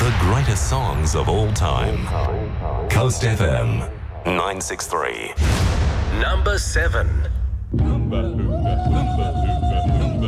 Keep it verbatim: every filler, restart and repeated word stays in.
the greatest songs of all time. Coast F M nine six three. Number seven. Number, number, number.